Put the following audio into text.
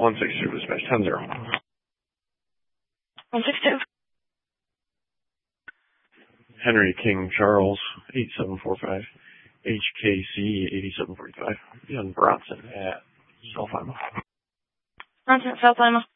162 dispatch 10-0. 162. Henry King Charles 8745. HKC 8745. Be on Bronson at South Lima. Bronson at South Lima.